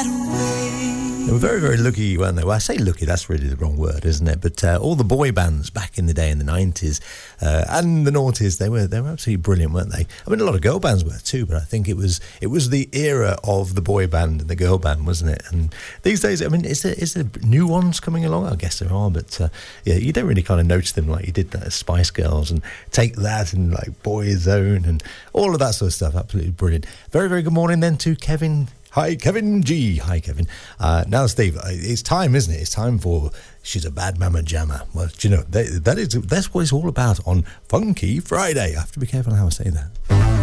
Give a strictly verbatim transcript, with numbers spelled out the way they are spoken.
that way. They were very, very lucky, weren't they? Well, I say lucky, that's really the wrong word, isn't it? But uh, all the boy bands back in the day in the nineties uh, and the noughties, they were they were absolutely brilliant, weren't they? I mean, a lot of girl bands were too, but I think it was it was the era of the boy band and the girl band, wasn't it? And these days, I mean, is there is there new ones coming along? I guess there are, but uh, yeah, you don't really kind of notice them like you did that as Spice Girls and Take That and like Boyzone and all of that sort of stuff. Absolutely brilliant. Very, very good morning then to Kevin. Hi, Kevin G. Hi, Kevin. Uh, now, Steve, it's time, isn't it? It's time for She's a Bad Mama Jammer. Well, do you know, that, that is, that's what it's all about on Funky Friday. I have to be careful how I say that.